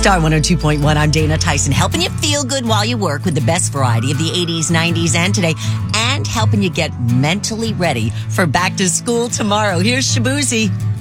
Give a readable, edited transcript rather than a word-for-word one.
Star 102.1, I'm Dana Tyson, helping you feel good while you work with the best variety of the 80s, 90s, and today, and helping you get mentally ready for back to school tomorrow. Here's Shabuzi.